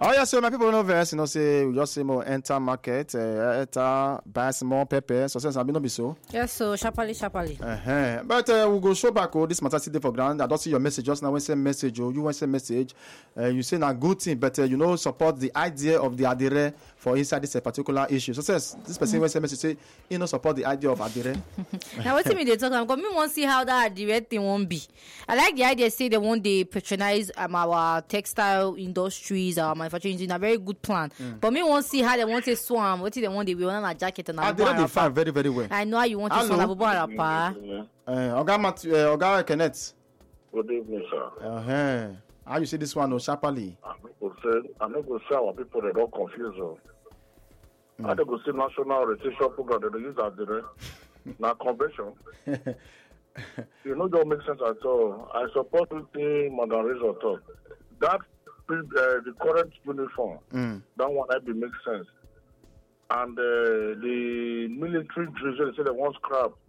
Oh, yeah, so my people know verse, say, we just say more enter market, enter, buy some more pepper, so since I be so. Yes, so sharply. But we'll go show back this matter today for ground. I don't see your message just now. When say message, or you want say message, you say a good thing, but support the idea of the adire for inside this particular issue. So says this person when say message say, support the idea of adire. Now what me they talk about? Me want to see how that adire thing won't be. I like the idea say they want to patronize our textile industries, our manufacturing in a very good plan. But me want to see how they want to swam. What they want to be on a jacket and adire they find very very well. I know how you want to swam a pa. Oga Kenneth. Good evening, sir. How you see this one, sharply? I'm not going to say our people they don't confuse them. I don't go see national rotation program they use as the now convention. Don't make sense at all. I support the Madam Rizzo. That the current uniform, that one I be make sense. And the military drill they say they want scrap.